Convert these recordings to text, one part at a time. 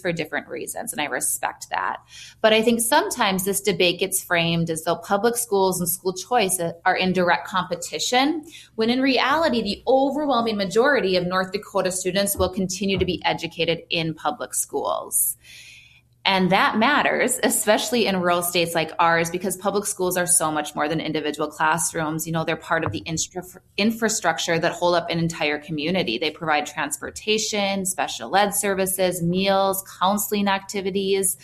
for different reasons, and I respect that. But I think sometimes this debate gets framed as though public schools and school choice are in direct competition, when in reality, the overwhelming majority of North Dakota students will continue to be educated in public schools. And that matters, especially in rural states like ours, because public schools are so much more than individual classrooms. You know, they're part of the infrastructure that hold up an entire community. They provide transportation, special ed services, meals, counseling activities,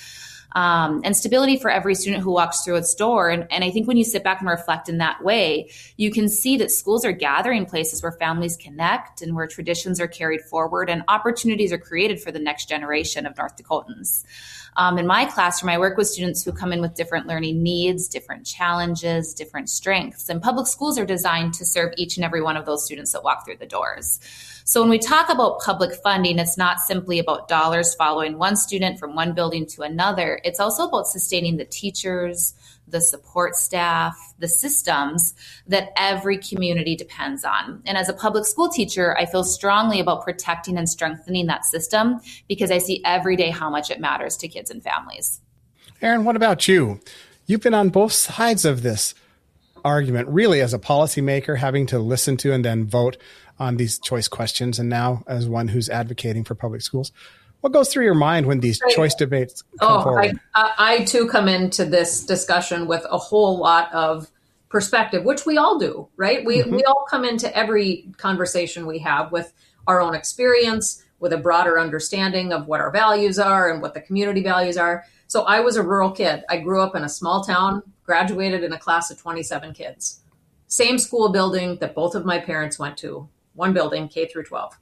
and stability for every student who walks through its door. And I think when you sit back and reflect in that way, you can see that schools are gathering places where families connect and where traditions are carried forward and opportunities are created for the next generation of North Dakotans. In my classroom, I work with students who come in with different learning needs, different challenges, different strengths, and public schools are designed to serve each and every one of those students that walk through the doors. So when we talk about public funding, it's not simply about dollars following one student from one building to another. It's also about sustaining the teachers, the support staff, the systems that every community depends on. And as a public school teacher, I feel strongly about protecting and strengthening that system because I see every day how much it matters to kids and families. Erin, what about you? You've been on both sides of this argument, really, as a policymaker, having to listen to and then vote on these choice questions, and now as one who's advocating for public schools. What goes through your mind when these choice debates come forward? I too come into this discussion with a whole lot of perspective, which we all do, right? We all come into every conversation we have with our own experience, with a broader understanding of what our values are and what the community values are. So I was a rural kid. I grew up in a small town, graduated in a class of 27 kids. Same school building that both of my parents went to, one building, K through 12.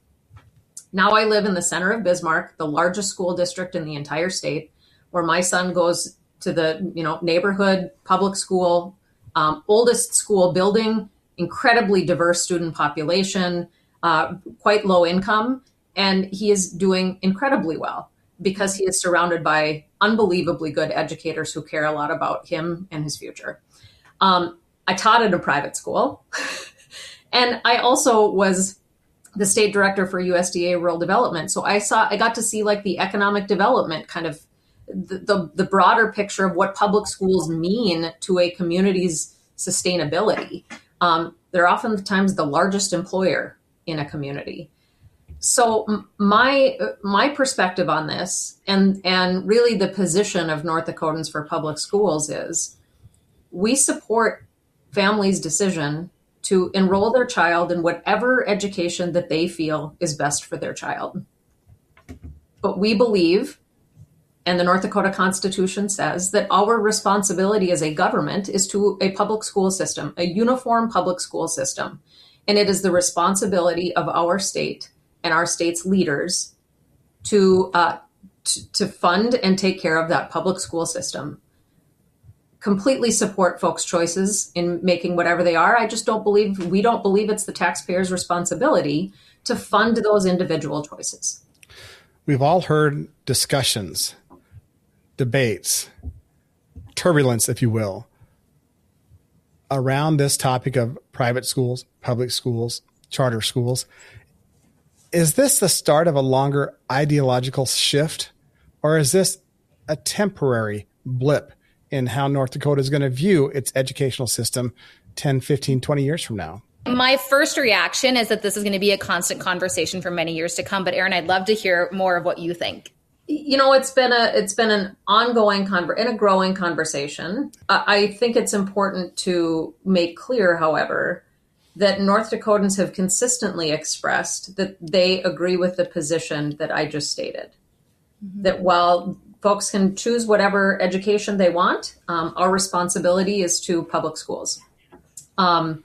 Now I live in the center of Bismarck, the largest school district in the entire state, where my son goes to the neighborhood public school, oldest school building, incredibly diverse student population, quite low income, and he is doing incredibly well because he is surrounded by unbelievably good educators who care a lot about him and his future. I taught at a private school, and I also was the state director for USDA Rural Development. So I got to see like the economic development, kind of the broader picture of what public schools mean to a community's sustainability. They're oftentimes the largest employer in a community. So my perspective on this and really the position of North Dakotans for Public Schools is we support families' decision to enroll their child in whatever education that they feel is best for their child. But we believe, and the North Dakota Constitution says, that our responsibility as a government is to a public school system, a uniform public school system. And it is the responsibility of our state and our state's leaders to fund and take care of that public school system. Completely support folks' choices in making whatever they are. We don't believe it's the taxpayer's responsibility to fund those individual choices. We've all heard discussions, debates, turbulence, if you will, around this topic of private schools, public schools, charter schools. Is this the start of a longer ideological shift, or is this a temporary blip in how North Dakota is going to view its educational system 10, 15, 20 years from now? My first reaction is that this is going to be a constant conversation for many years to come. But Erin, I'd love to hear more of what you think. It's been an ongoing and a growing conversation. I think it's important to make clear, however, that North Dakotans have consistently expressed that they agree with the position that I just stated. Mm-hmm. That while folks can choose whatever education they want, our responsibility is to public schools. And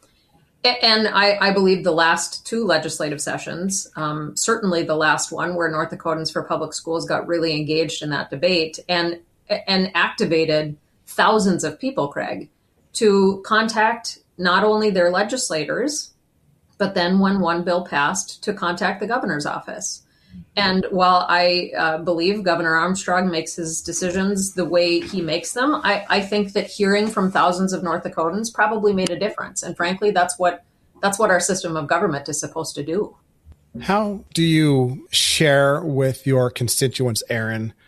I believe the last two legislative sessions, certainly the last one where North Dakotans for Public Schools got really engaged in that debate and activated thousands of people, Craig, to contact not only their legislators, but then when one bill passed, to contact the governor's office. And while I believe Governor Armstrong makes his decisions the way he makes them, I think that hearing from thousands of North Dakotans probably made a difference. And frankly, that's what our system of government is supposed to do. How do you share with your constituents, Erin,